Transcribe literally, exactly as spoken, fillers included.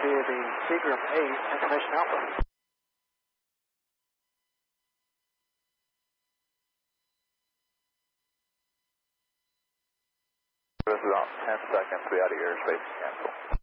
be the Seagram eight, information Alpha. This is about ten seconds to be out of airspace, cancel.